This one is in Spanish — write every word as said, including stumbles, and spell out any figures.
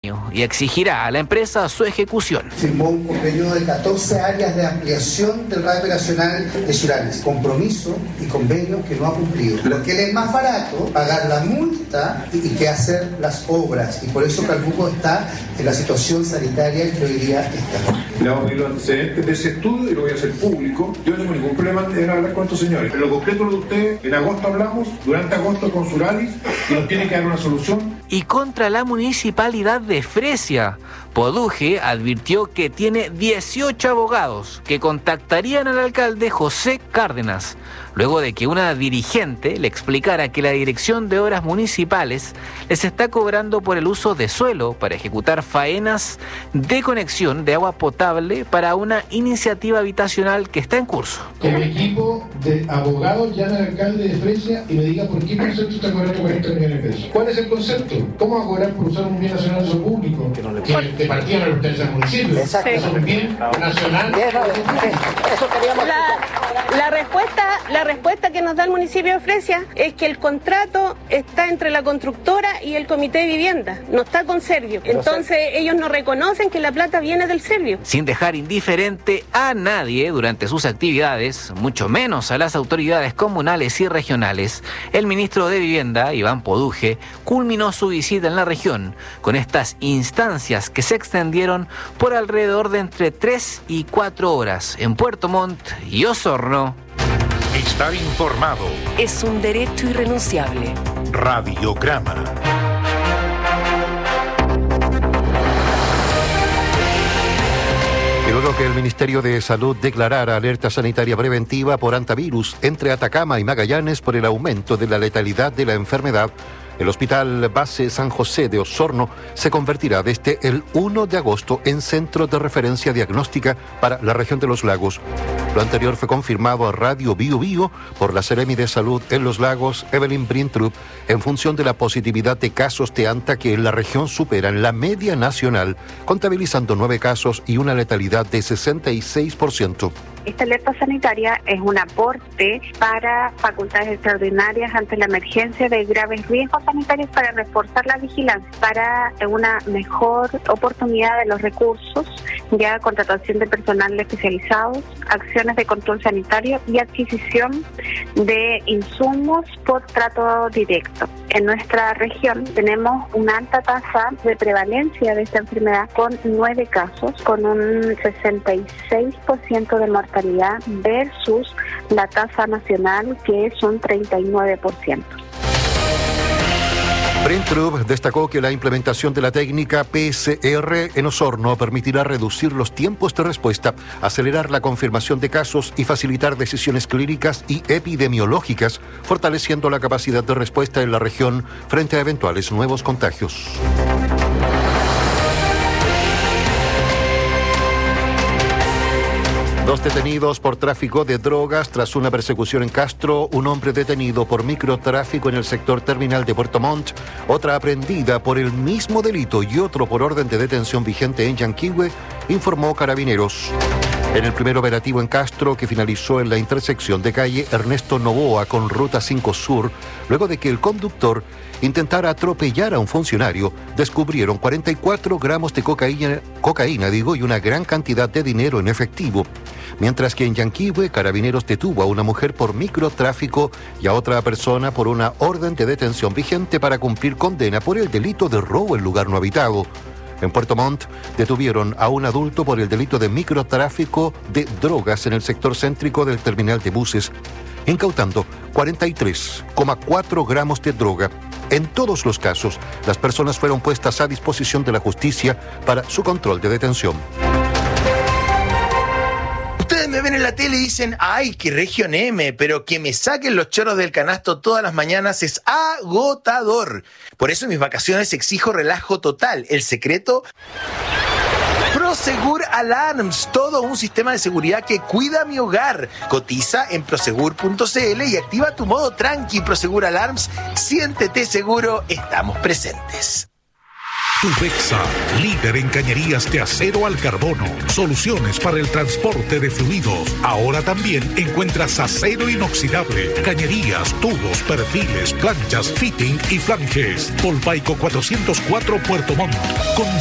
y exigirá a la empresa su ejecución. Firmó un convenio de catorce áreas de ampliación del radio operacional de Surales. Compromiso y convenio que no ha cumplido. Porque le es más barato pagar la multa y, y que hacer las obras. Y por eso Calbuco está en la situación sanitaria que hoy día está. Le vamos a pedir los antecedentes de ese estudio y lo voy a hacer público. Yo no tengo ningún problema en hablar con estos señores. En lo concreto lo de ustedes, en agosto hablamos, durante agosto con Suralis, y nos tiene que dar una solución. Y contra la municipalidad de Fresia, Poduje advirtió que tiene dieciocho abogados que contactarían al alcalde José Cárdenas, luego de que una dirigente le explicara que la Dirección de Obras Municipales les está cobrando por el uso de suelo para ejecutar faenas de conexión de agua potable para una iniciativa habitacional que está en curso. El equipo de abogados llama al alcalde de Fresia y me diga por qué concepto está cobrando cuarenta millones de pesos. ¿Cuál es el concepto? ¿Cómo va a cobrar por usar un bien nacional de uso público? Que, no le... que de partida no le pertenece al municipio. Exacto. Es un bien nacional. Eso queríamos. La, la respuesta, la respuesta que nos da el municipio de Fresia es que el contrato está entre la constructora y el comité de vivienda, no está con Servio. Entonces ellos no reconocen que la plata viene del Servio. Sin dejar indiferente a nadie durante sus actividades, mucho menos a las autoridades comunales y regionales, el ministro de Vivienda, Iván Poduje, culminó su visita en la región con estas instancias que se extendieron por alrededor de entre tres y cuatro horas en Puerto Montt y Osorno. Estar informado es un derecho irrenunciable. Radiograma. Y luego que el Ministerio de Salud declarara alerta sanitaria preventiva por antivirus entre Atacama y Magallanes por el aumento de la letalidad de la enfermedad, el Hospital Base San José de Osorno se convertirá desde el primero de agosto en centro de referencia diagnóstica para la región de los lagos. Lo anterior fue confirmado a Radio Bio Bio por la Seremi de Salud en los Lagos, Evelyn Brintrup, en función de la positividad de casos de ANTA que en la región superan la media nacional, contabilizando nueve casos y una letalidad de sesenta y seis por ciento. Esta alerta sanitaria es un aporte para facultades extraordinarias ante la emergencia de graves riesgos sanitarios para reforzar la vigilancia, para una mejor oportunidad de los recursos, ya contratación de personal especializado, acciones de control sanitario y adquisición de insumos por trato directo. En nuestra región tenemos una alta tasa de prevalencia de esta enfermedad con nueve casos, con un sesenta y seis por ciento de mortalidad versus la tasa nacional que es un treinta y nueve por ciento. Brentrup destacó que la implementación de la técnica P C R en Osorno permitirá reducir los tiempos de respuesta, acelerar la confirmación de casos y facilitar decisiones clínicas y epidemiológicas, fortaleciendo la capacidad de respuesta en la región frente a eventuales nuevos contagios. Dos detenidos por tráfico de drogas tras una persecución en Castro, un hombre detenido por microtráfico en el sector terminal de Puerto Montt, otra aprehendida por el mismo delito y otro por orden de detención vigente en Yanquihue, informó Carabineros. En el primer operativo en Castro, que finalizó en la intersección de calle Ernesto Novoa con Ruta cinco Sur, luego de que el conductor intentara atropellar a un funcionario, descubrieron cuarenta y cuatro gramos de cocaína, cocaína digo, y una gran cantidad de dinero en efectivo. Mientras que en Yanquihue, Carabineros detuvo a una mujer por microtráfico y a otra persona por una orden de detención vigente para cumplir condena por el delito de robo en lugar no habitado. En Puerto Montt detuvieron a un adulto por el delito de microtráfico de drogas en el sector céntrico del terminal de buses, incautando cuarenta y tres coma cuatro gramos de droga. En todos los casos, las personas fueron puestas a disposición de la justicia para su control de detención. Ustedes me ven en la tele y dicen, ay, qué región M, pero que me saquen los choros del canasto todas las mañanas es agotador. Por eso en mis vacaciones exijo relajo total. El secreto... Prosegur Alarms, todo un sistema de seguridad que cuida mi hogar. Cotiza en prosegur punto c l y activa tu modo tranqui. Prosegur Alarms, siéntete seguro, estamos presentes. Tubexa, líder en cañerías de acero al carbono. Soluciones para el transporte de fluidos. Ahora también encuentras acero inoxidable, cañerías, tubos, perfiles, planchas, fitting y flanges. Polpaico cuatrocientos cuatro Puerto Montt. Con